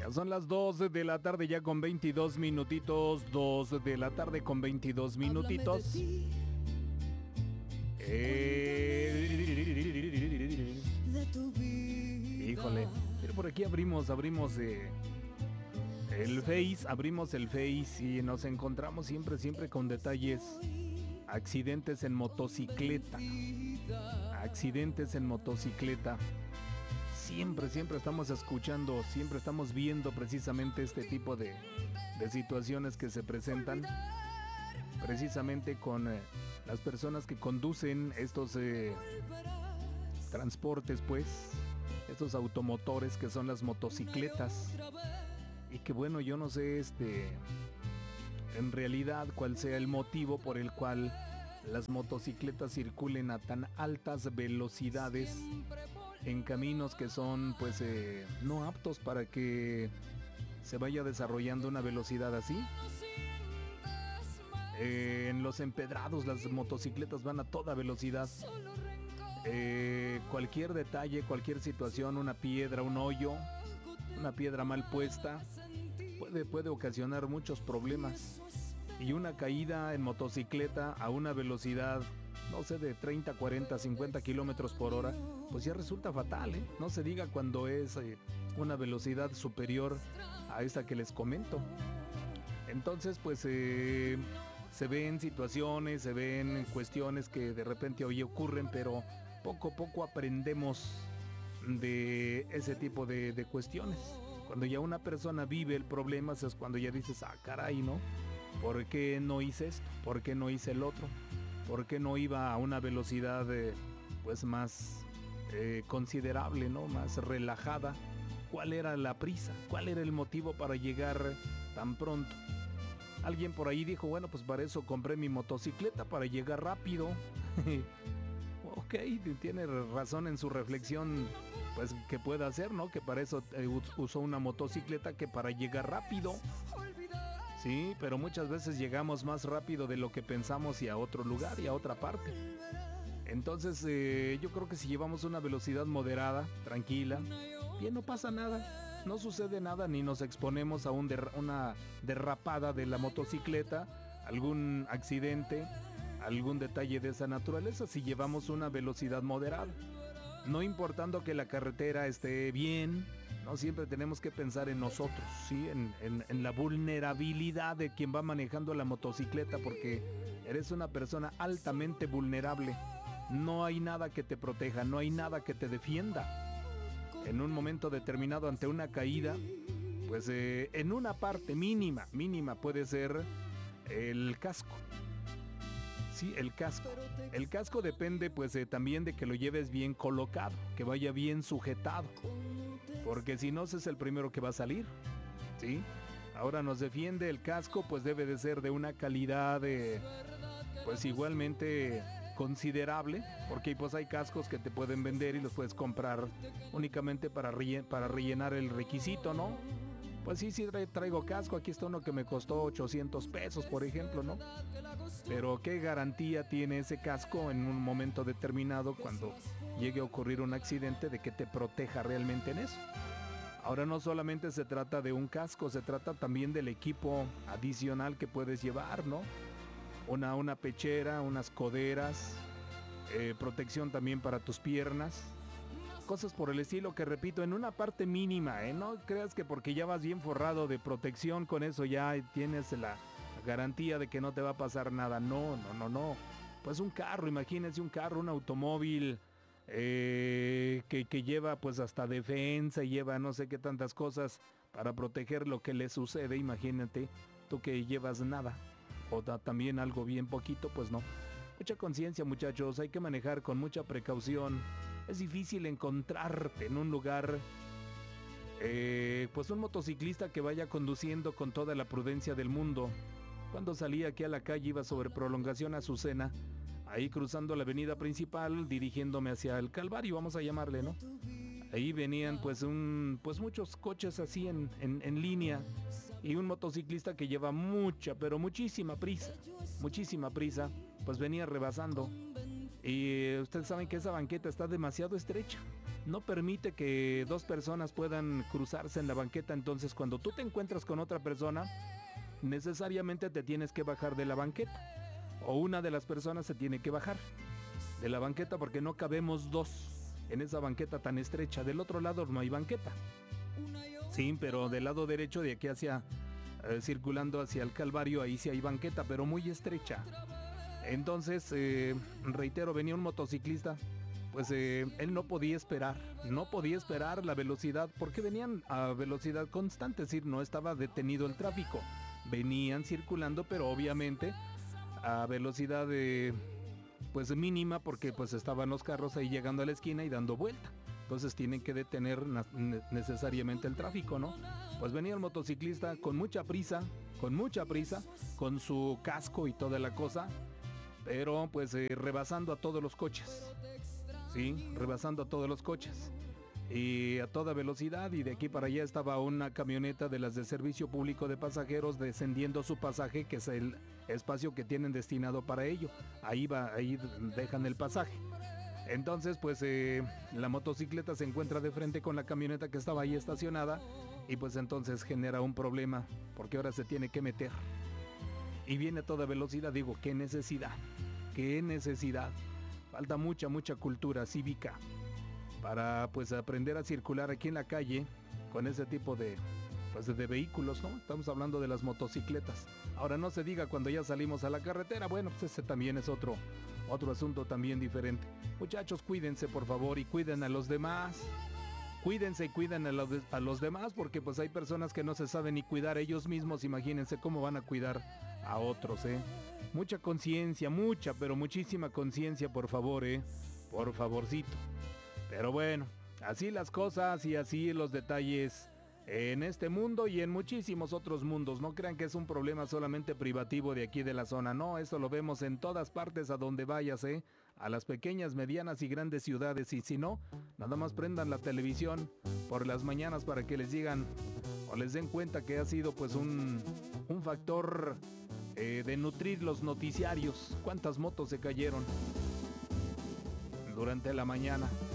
Ya son las 2 de la tarde ya con 22 minutitos. 2 de la tarde con 22 minutitos. Híjole, pero por aquí abrimos el Face y nos encontramos siempre con detalles. Accidentes en motocicleta. Siempre estamos escuchando, siempre estamos viendo precisamente este tipo de situaciones que se presentan precisamente con las personas que conducen estos transportes, pues, estos automotores que son las motocicletas. Y que bueno, yo no sé en realidad cuál sea el motivo por el cual las motocicletas circulen a tan altas velocidades en caminos que son pues no aptos para que se vaya desarrollando una velocidad así. En los empedrados las motocicletas van a toda velocidad. Cualquier detalle, cualquier situación, una piedra, un hoyo, una piedra mal puesta puede ocasionar muchos problemas. Y una caída en motocicleta a una velocidad, no sé, de 30, 40, 50 kilómetros por hora, pues ya resulta fatal, ¿eh? No se diga cuando es una velocidad superior a esta que les comento. Entonces, pues se ven situaciones, se ven cuestiones que de repente hoy ocurren, pero poco a poco aprendemos de ese tipo de cuestiones. Cuando ya una persona vive el problema, es cuando ya dices, caray, ¿no? ¿Por qué no hice esto? ¿Por qué no hice el otro? ¿Por qué no iba a una velocidad pues más considerable, ¿no? Más relajada. ¿Cuál era la prisa? ¿Cuál era el motivo para llegar tan pronto? Alguien por ahí dijo, bueno, pues para eso compré mi motocicleta, para llegar rápido. Ok, tiene razón en su reflexión, pues que pueda hacer, ¿no? Que para eso usó una motocicleta, que para llegar rápido. Sí, pero muchas veces llegamos más rápido de lo que pensamos y a otro lugar y a otra parte. Entonces yo creo que si llevamos una velocidad moderada, tranquila, bien, no pasa nada, no sucede nada, ni nos exponemos a una derrapada de la motocicleta, algún accidente, algún detalle de esa naturaleza, si llevamos una velocidad moderada. No importando que la carretera esté bien, no siempre tenemos que pensar en nosotros, ¿sí? En la vulnerabilidad de quien va manejando la motocicleta, porque eres una persona altamente vulnerable. No hay nada que te proteja, no hay nada que te defienda. En un momento determinado ante una caída, pues en una parte mínima puede ser el casco. Sí, el casco. El casco depende pues también de que lo lleves bien colocado, que vaya bien sujetado. Porque si no, ese es el primero que va a salir, ¿sí? Ahora nos defiende el casco, pues debe de ser de una calidad pues igualmente considerable, porque pues hay cascos que te pueden vender y los puedes comprar únicamente para rellenar el requisito, ¿no? Pues sí, traigo casco, aquí está uno que me costó 800 pesos, por ejemplo, ¿no? Pero ¿qué garantía tiene ese casco en un momento determinado cuando llegue a ocurrir un accidente de que te proteja realmente en eso? Ahora no solamente se trata de un casco, se trata también del equipo adicional que puedes llevar, ¿no? Una pechera, unas coderas, protección también para tus piernas, cosas por el estilo que, repito, en una parte mínima, no creas que porque ya vas bien forrado de protección, con eso ya tienes la garantía de que no te va a pasar nada. No. Pues un carro, imagínense un carro, un automóvil que lleva pues hasta defensa y lleva no sé qué tantas cosas para proteger lo que le sucede. Imagínate tú que llevas nada o también algo bien poquito, pues no. Mucha conciencia, muchachos, hay que manejar con mucha precaución. Es difícil encontrarte en un lugar pues un motociclista que vaya conduciendo con toda la prudencia del mundo. Cuando salí aquí a la calle iba sobre Prolongación Azucena, ahí cruzando la avenida principal, dirigiéndome hacia el Calvario, vamos a llamarle, ¿no? Ahí venían pues muchos coches así en línea, y un motociclista que lleva muchísima prisa, pues venía rebasando. Y ustedes saben que esa banqueta está demasiado estrecha. no permite que dos personas puedan cruzarse en la banqueta. Entonces, cuando tú te encuentras con otra persona, necesariamente te tienes que bajar de la banqueta, o una de las personas se tiene que bajar de la banqueta, porque no cabemos dos en esa banqueta tan estrecha. Del otro lado no hay banqueta. Sí, pero del lado derecho, de aquí hacia circulando hacia el Calvario, ahí sí hay banqueta, pero muy estrecha. Entonces, reitero, venía un motociclista, pues él no podía esperar la velocidad, porque venían a velocidad constante, es decir, no estaba detenido el tráfico. Venían circulando, pero obviamente a velocidad pues mínima, porque pues estaban los carros ahí llegando a la esquina y dando vuelta. Entonces tienen que detener necesariamente el tráfico, ¿no? Pues venía el motociclista con mucha prisa, con su casco y toda la cosa, pero pues rebasando a todos los coches. Sí, rebasando a todos los coches. Y a toda velocidad, y de aquí para allá estaba una camioneta de las de servicio público de pasajeros descendiendo su pasaje, que es el espacio que tienen destinado para ello. Ahí dejan el pasaje. Entonces, pues la motocicleta se encuentra de frente con la camioneta que estaba ahí estacionada, y pues entonces genera un problema, porque ahora se tiene que meter. Y viene a toda velocidad. Digo, qué necesidad. Falta mucha cultura cívica para pues aprender a circular aquí en la calle con ese tipo de vehículos, ¿no? Estamos hablando de las motocicletas. Ahora no se diga cuando ya salimos a la carretera. Bueno, pues ese también es otro asunto también diferente. Muchachos, cuídense por favor, y cuiden a los demás. Cuídense y cuiden a los demás, porque pues hay personas que no se saben ni cuidar ellos mismos. Imagínense cómo van a cuidar a otros, ¿eh? Mucha conciencia, pero muchísima conciencia, por favor, por favorcito. Pero bueno, así las cosas y así los detalles en este mundo y en muchísimos otros mundos. No crean que es un problema solamente privativo de aquí de la zona. No, eso lo vemos en todas partes a donde vayas, a las pequeñas, medianas y grandes ciudades. Y si no, nada más prendan la televisión por las mañanas para que les digan o les den cuenta que ha sido pues un factor de nutrir los noticiarios. ¿Cuántas motos se cayeron durante la mañana?